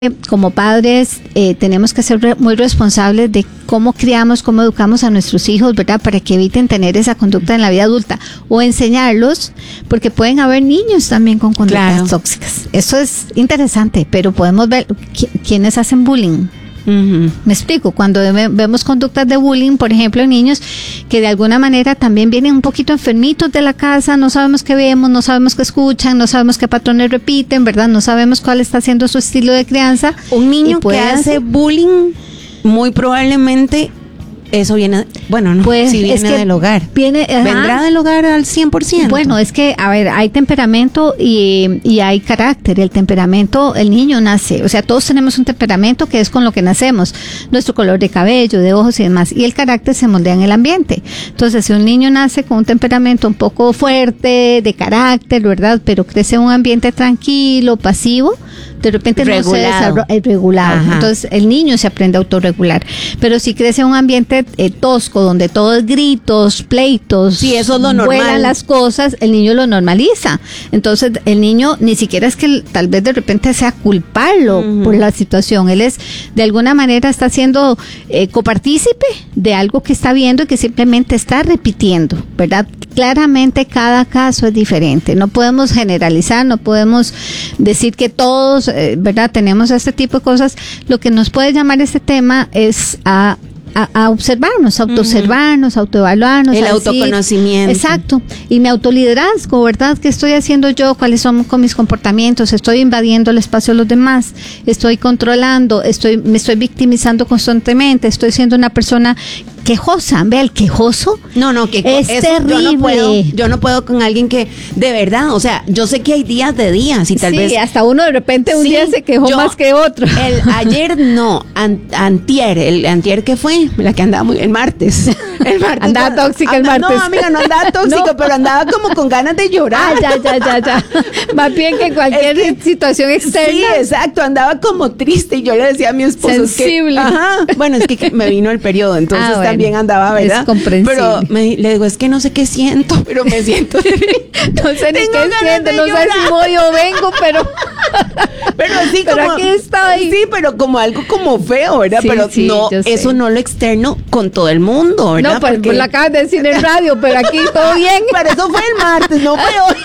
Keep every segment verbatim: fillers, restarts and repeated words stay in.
Como padres eh, tenemos que ser re- muy responsables de cómo criamos, cómo educamos a nuestros hijos, ¿verdad? Para que eviten tener esa conducta en la vida adulta o enseñarlos, porque pueden haber niños también con conductas Claro. tóxicas. Eso es interesante, pero podemos ver qui- quiénes hacen bullying. Uh-huh. Me explico, cuando ve- vemos conductas de bullying, por ejemplo, en niños que de alguna manera también vienen un poquito enfermitos de la casa, no sabemos qué vemos, no sabemos qué escuchan, no sabemos qué patrones repiten, ¿verdad? No sabemos cuál está siendo su estilo de crianza. Un niño Y que puede hace hacer- bullying, muy probablemente eso viene, bueno, no, Pues, si viene es que del hogar. Viene, ajá. ¿Vendrá del hogar al cien por ciento? Bueno, es que, a ver, hay temperamento y, y hay carácter. El temperamento, el niño nace, o sea, todos tenemos un temperamento que es con lo que nacemos, nuestro color de cabello, de ojos y demás, y el carácter se moldea en el ambiente. Entonces, si un niño nace con un temperamento un poco fuerte, de carácter, ¿verdad? Pero crece en un ambiente tranquilo, pasivo, de repente no se Regulado. desarrolla, es regulado. Ajá. Entonces, el niño se aprende a autorregular. Pero si crece en un ambiente eh, tosco, donde todo es gritos, pleitos, Sí, eso es lo normal. vuelan las cosas, el niño lo normaliza. Entonces, el niño ni siquiera es que tal vez de repente sea culparlo Ujú. por la situación. Él es, de alguna manera, está siendo eh, copartícipe de algo que está viendo y que simplemente está repitiendo, ¿verdad? Claramente cada caso es diferente. No podemos generalizar, no podemos decir que todos, eh, ¿verdad? Tenemos este tipo de cosas. Lo que nos puede llamar este tema es a A, a observarnos, autoobservarnos, autoevaluarnos. El a decir- autoconocimiento. Exacto. Y mi autoliderazgo, ¿verdad? ¿Qué estoy haciendo yo? ¿Cuáles son con mis comportamientos? ¿Estoy invadiendo el espacio de los demás? ¿Estoy controlando? ¿Estoy me estoy victimizando constantemente? ¿Estoy siendo una persona quejosa? Vea, el quejoso No, no, que es eso terrible. Yo no, puedo, yo no puedo con alguien que, de verdad, o sea, yo sé que hay días de días y tal sí, vez... hasta uno de repente un Sí, día se quejó yo- más que otro. El ayer no, an- antier, el antier que fue, la que andaba muy, el martes. El martes Andaba tóxica el anda- martes. No, amiga, no andaba tóxica, No. pero andaba como con ganas de llorar. Ah, ya, ya, ya, ya. Más bien que cualquier Es que- situación externa. Sí, exacto, andaba como triste y yo le decía a mi esposo es que- Sensible. ajá, bueno, es que me vino el periodo, entonces Ah, bueno, también andaba, es ¿verdad? comprensible. Pero me, le digo, es que no sé qué siento, pero me siento No sé ni Tengo qué ganas siente, de no sé llorar. si voy o vengo, pero Pero así Pero como aquí estoy. Sí, pero como algo como feo, ¿verdad? Sí, pero sí, no, yo sé. eso no lo externo con todo el mundo, ¿verdad? no, pues, Porque- pues lo acabas de decir en radio, pero aquí todo bien, Pero eso fue el martes, no fue hoy.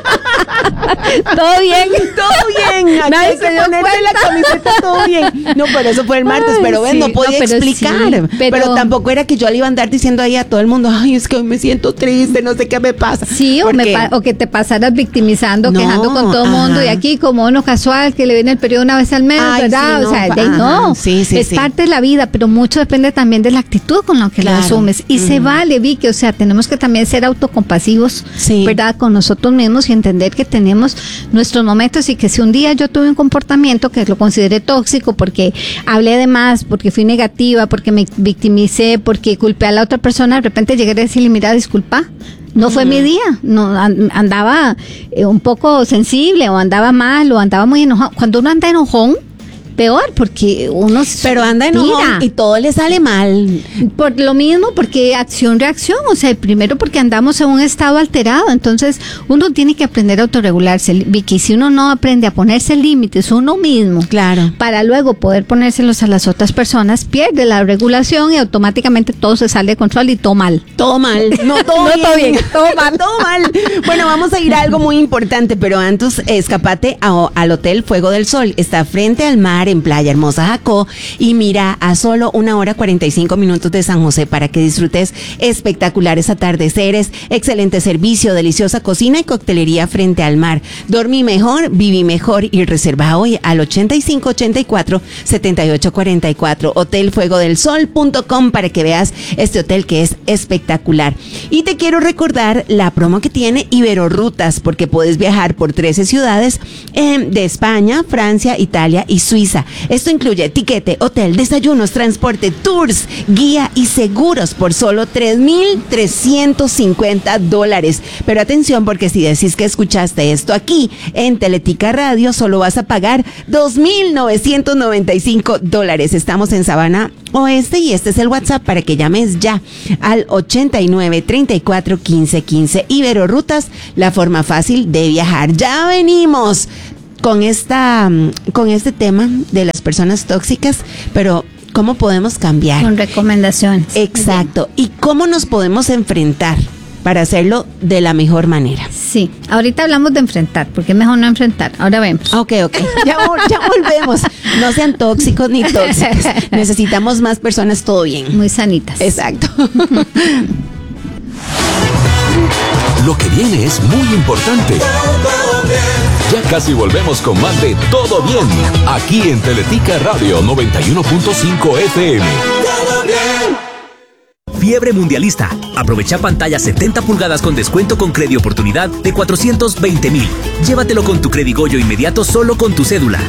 todo bien. Todo bien. Aquí Nadie hay se que dio ponerse la cuenta. camiseta todo bien. No, pero eso fue el martes, Ay, pero ven, sí, no podía no, pero explicar. sí, pero... pero- tampoco era que yo le iba a andar diciendo ahí a todo el mundo, ay, es que hoy me siento triste, no sé qué me pasa. Sí, o, me Porque- pa- o que te pasaras victimizando, No, quejando con todo el mundo, ajá. y aquí como uno casual que le viene el periodo una vez al mes, Ay, ¿verdad? sí, o sea, no, de, ajá, no, sí, sí, es sí. parte de la vida, pero mucho depende también de la actitud con la que Claro. lo asumes. Y se Ujú. vale, Vicky, o sea, tenemos que también ser autocompasivos, Sí. ¿verdad? Con nosotros mismos y entender que tenemos nuestros momentos y que si un día yo tuve un comportamiento que lo consideré tóxico porque hablé de más, porque fui negativa, porque me victimicé, porque culpé a la otra persona, de repente llegué a decirle, mira, disculpa, no fue mi día, no an- andaba eh, un poco sensible o andaba mal o andaba muy enojado. Cuando uno anda enojón, peor, porque uno Pero anda enojón tira. y todo le sale mal. Por lo mismo, porque acción-reacción, o sea, primero porque andamos en un estado alterado, entonces uno tiene que aprender a autorregularse, Vicky, si uno no aprende a ponerse límites uno mismo, Claro. para luego poder ponérselos a las otras personas, pierde la regulación y automáticamente todo se sale de control y todo mal. Todo mal. No, todo No, bien. todo bien, todo mal. Todo mal. Bueno, vamos a ir a algo muy importante, pero antes, escapate a- al Hotel Fuego del Sol. Está frente al mar en Playa Hermosa, Jacó, y mira a solo una hora cuarenta y cinco minutos de San José para que disfrutes espectaculares atardeceres, excelente servicio, deliciosa cocina y coctelería frente al mar. Dormí mejor, viví mejor y reserva hoy al ochenta y cinco ochenta y cuatro setenta y ocho cuarenta y cuatro hotel fuego del sol punto com para que veas este hotel que es espectacular. Y te quiero recordar la promo que tiene Iberorrutas, porque puedes viajar por trece ciudades eh, de España, Francia, Italia y Suiza. Esto incluye tiquete, hotel, desayunos, transporte, tours, guía y seguros por solo tres mil trescientos cincuenta dólares. Pero atención, porque si decís que escuchaste esto aquí en Teletica Radio, solo vas a pagar dos mil novecientos noventa y cinco dólares. Estamos en Sabana Oeste y este es el WhatsApp para que llames ya al ochenta y nueve, treinta y cuatro, quince, quince. Iberorrutas, la forma fácil de viajar. Ya venimos. con esta, con este tema de las personas tóxicas, pero ¿cómo podemos cambiar? Con recomendaciones. Exacto. ¿Y cómo nos podemos enfrentar para hacerlo de la mejor manera? Sí, ahorita hablamos de enfrentar, porque es mejor no enfrentar. Ahora vemos. Ok, ok. Ya, ya volvemos. No sean tóxicos ni tóxicos. Necesitamos más personas todo bien. Muy sanitas. Exacto. Lo que viene es muy importante. Ya casi volvemos con más de Todo Bien, aquí en Teletica Radio noventa y uno punto cinco F M. Fiebre mundialista. Aprovecha pantalla setenta pulgadas con descuento con Credi Oportunidad de cuatrocientos veinte mil. Llévatelo con tu Credigoyo inmediato solo con tu cédula.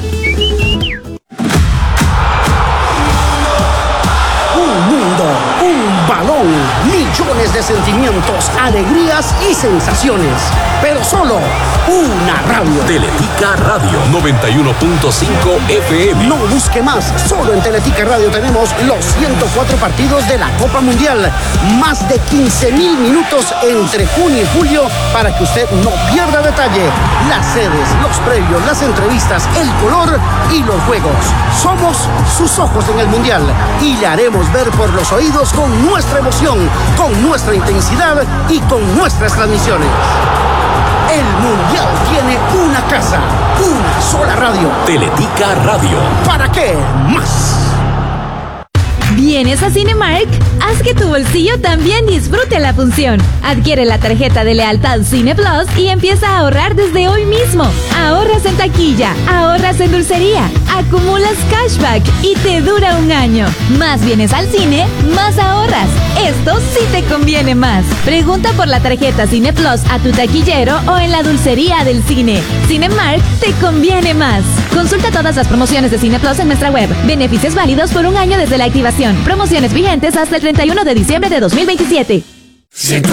Un mundo, un balón, millones de sentimientos, alegrías y sensaciones. Pero solo una radio. Teletica Radio noventa y uno punto cinco F M. No busque más. Solo en Teletica Radio tenemos los ciento cuatro partidos de la Copa Mundial. Más de quince mil minutos entre junio y julio para que usted no pierda detalle. Las sedes, los previos, las entrevistas, el color y los juegos. Somos sus ojos en el Mundial y le haremos ver por los oídos con nuestra emoción, con nuestra intensidad y con nuestras transmisiones. El Mundial tiene una casa, una sola radio. Teletica Radio. ¿Para qué más? ¿Vienes a Cinemark? Haz que tu bolsillo también disfrute la función. Adquiere la tarjeta de lealtad Cine Plus y empieza a ahorrar desde hoy mismo. Ahorras en taquilla, ahorras en dulcería, acumulas cashback y te dura un año. Más vienes al cine, más ahorras. Esto sí te conviene más. Pregunta por la tarjeta Cine Plus a tu taquillero o en la dulcería del cine. Cinemark te conviene más. Consulta todas las promociones de Cine Plus en nuestra web. Beneficios válidos por un año desde la activación. Promociones vigentes hasta el treinta y uno de diciembre de dos mil veintisiete.